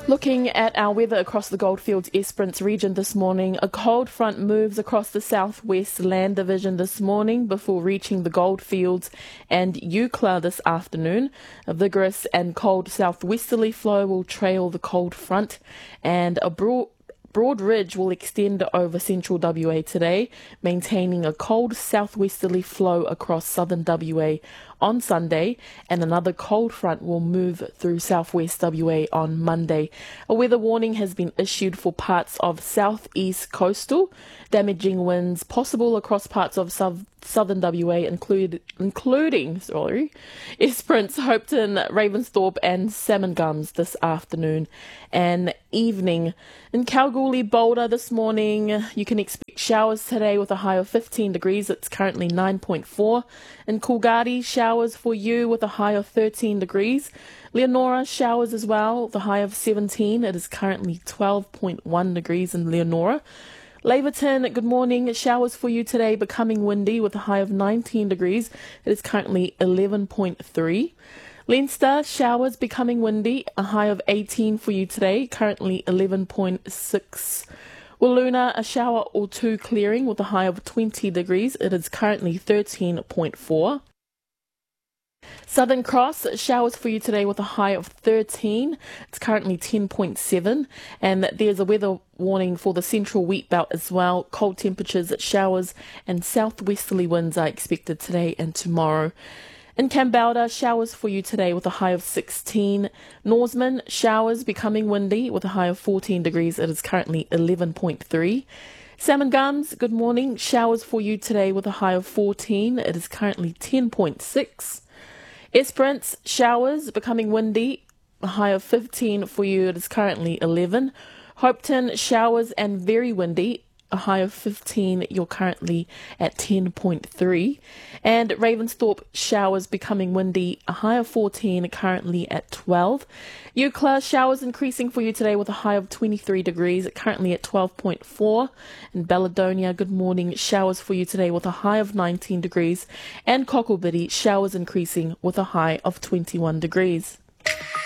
Looking at our weather across the Goldfields Esperance region this morning, a cold front moves across the southwest land division this morning before reaching the Goldfields and Eucla this afternoon. A vigorous and cold southwesterly flow will trail the cold front, and a broad ridge will extend over central WA today, maintaining a cold southwesterly flow across southern WA on Sunday, and another cold front will move through southwest WA on Monday. A weather warning has been issued for parts of southeast coastal, damaging winds possible across parts of southern WA, including Esperance, Hopeton, Ravensthorpe and Salmon Gums this afternoon and evening. In Kalgoorlie, Boulder this morning, you can expect showers today with a high of 15 degrees. It's currently 9.4. In Coolgardie, showers for you with a high of 13 degrees. Leonora, showers as well, the high of 17. It is currently 12.1 degrees in Leonora. Laverton, good morning. Showers for you today, becoming windy with a high of 19 degrees. It is currently 11.3. Leinster, showers becoming windy, a high of 18 for you today, currently 11.6. Wiluna, a shower or two clearing with a high of 20 degrees. It is currently 13.4. Southern Cross, showers for you today with a high of 13. It's currently 10.7. And there's a weather warning for the central wheat belt as well. Cold temperatures, showers and southwesterly winds are expected today and tomorrow. In Kambalda, showers for you today with a high of 16. Norseman, showers becoming windy with a high of 14 degrees. It is currently 11.3. Salmon Gums, good morning. Showers for you today with a high of 14. It is currently 10.6. Esperance, showers becoming windy, a high of 15 for you. It is currently 11. Hopeton, showers and very windy, a high of 15. You're currently at 10.3. And Ravensthorpe, showers becoming windy, a high of 14, currently at 12. Eucla, showers increasing for you today with a high of 23 degrees, currently at 12.4. And Balladonia, good morning. Showers for you today with a high of 19 degrees. And Cocklebiddy, showers increasing with a high of 21 degrees.